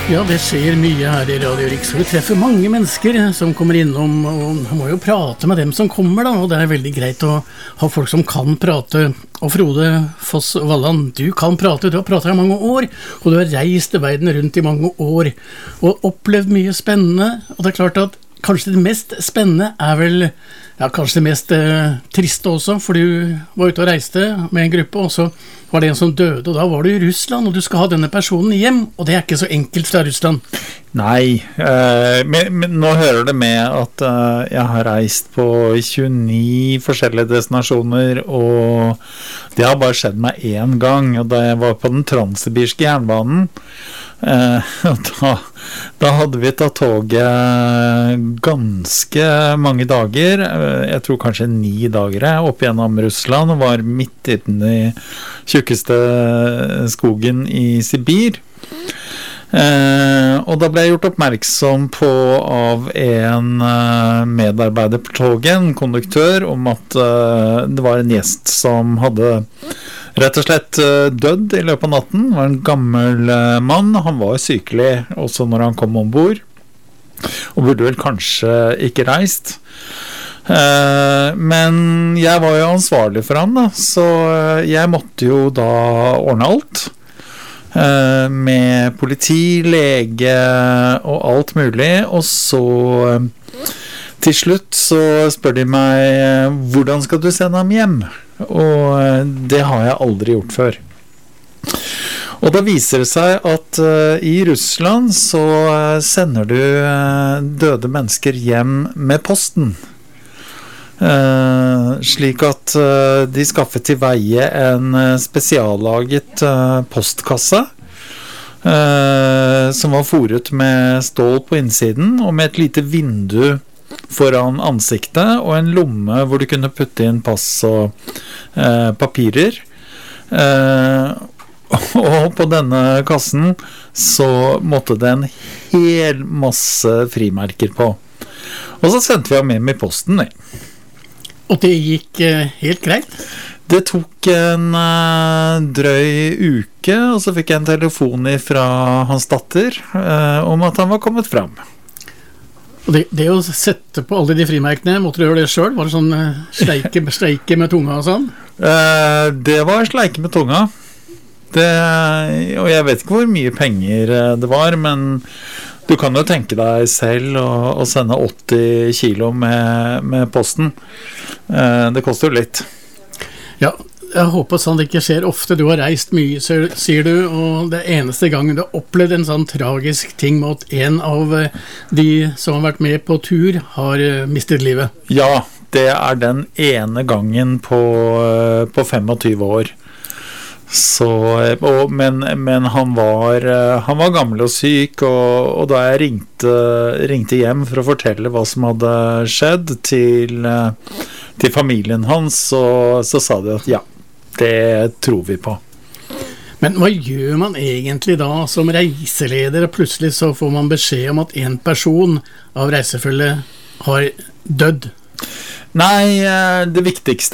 Ja, det skjer mye her i Radio Riks. Vi treffer mange mennesker som kommer innom, og må jo prate med dem som kommer da, og det er veldig greit å ha folk som kan prate. Og Frode Foss Walland, du kan prate, du har pratet i mange år, og du har reist i verden rundt i mange år, og opplevd mye spennende, og det er klart at kanskje det mest spennende er vel, ja, kanskje det mest triste også, for du var ute og reiste med en gruppe, og så var det en som døde, og da var du i Russland, og du skal ha denne personen hjem, og det er ikke så enkelt fra Russland. Nei, men nå hører det med at jeg har reist på 29 forskjellige destinasjoner, og det har bare skjedd meg en gang, og da jeg var på den transsibirske jernbanen, da hadde vi tatt toget ganske mange dager, jeg tror kanskje 9 dager opp gjennom Russland, og var midt i den tjukkeste skogen i Sibir. Og da ble jeg gjort oppmerksom på av en medarbeider på toget, en konduktør, om at det var en gjest som hadde rett og slett dødd i løpet av natten. Det var en gammel mann, han var sykelig også når han kom ombord, og burde vel kanskje ikke reist. Men jeg var jo ansvarlig for han da, så jeg måtte jo da ordne alt. Med politi, lege og alt mulig, og så til slutt så spør de meg, hvordan skal du sende ham hjem? Og det har jeg aldri gjort før. Og da viser det seg at i Russland så sender du døde mennesker hjem med posten. Slik at de skaffet til veie en spesiallaget postkasse som var foret med stål på innsiden og med et lite vindu foran ansiktet og en lomme hvor du kunne putte inn pass og papirer. Og på denne kassen så måtte det en hel masse frimerker på. Og så sendte vi ham hjem i posten. Og det gikk helt greit? Det tok en drøy uke, og så fikk jeg en telefon fra hans datter om at han var kommet frem. Og det å sette på alle de frimerkene, måtte du gjøre det selv? Var det sånn sleike med tunga og sånn? Det var sleike med tunga. Og jeg vet ikke hvor mye penger det var, men du kan jo tenke deg selv å sende 80 kilo med posten. Det koster jo litt. Ja, jeg håper sånn det ikke skjer ofte. Du har reist mye, sier du, og det eneste gangen du har opplevd en sånn tragisk ting med at en av de som har vært med på tur har mistet livet. Ja, det er den ene gangen på 25 år. Men han var gammel og syk, og da jeg ringte hjem for å fortelle hva som hadde skjedd til familien hans, så sa de at ja, det tror vi på. Men hva gjør man egentlig da som reiseleder, og plutselig så får man beskjed om at en person av reisefølget har dødd? Nei, det viktigste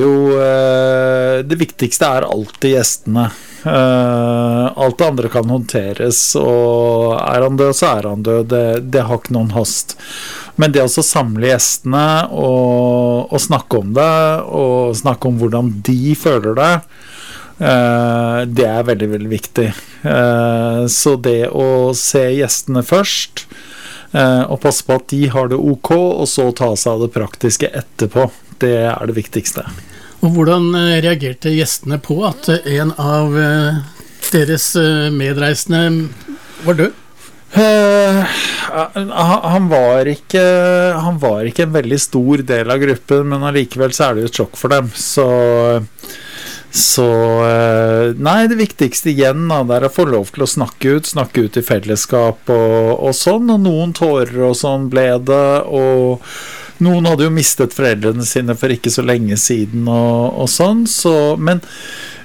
er alltid gjestene. Alt det andre kan håndteres, og er han død, så er han død. Det har ikke noen hast. Men det å samle gjestene og snakke om det, og snakke om hvordan de føler det, det er veldig, veldig viktig. Så det å se gjestene først, og passe på at de har det ok, og så ta seg av det praktiske etterpå. Det er det viktigste. Og hvordan reagerte gjestene på at en av deres medreisende var død? Han var ikke en veldig stor del av gruppen, men allikevel så er det jo et sjokk for dem. Så nei, det viktigste igjen da, det er å få lov til å snakke ut i fellesskap og sånn, og noen tårer og sånn ble det, og noen hadde jo mistet foreldrene sine for ikke så lenge siden og sånn, men